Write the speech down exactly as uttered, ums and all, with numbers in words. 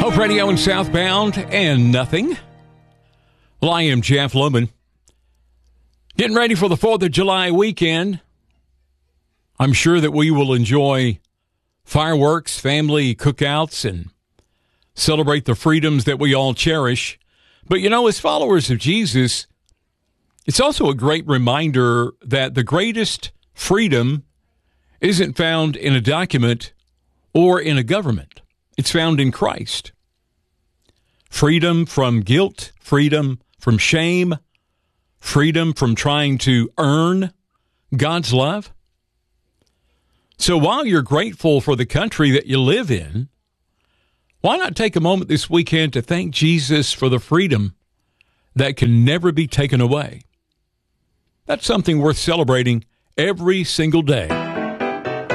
Hope Radio and Southbound and nothing. Well, I am Jeff Loman. Getting ready for the fourth of July weekend. I'm sure that we will enjoy fireworks, family cookouts, and celebrate the freedoms that we all cherish. But, you know, as followers of Jesus, it's also a great reminder that the greatest freedom isn't found in a document or in a government. It's found in Christ. Freedom from guilt, freedom from shame, freedom from trying to earn God's love. So while you're grateful for the country that you live in, why not take a moment this weekend to thank Jesus for the freedom that can never be taken away? That's something worth celebrating every single day.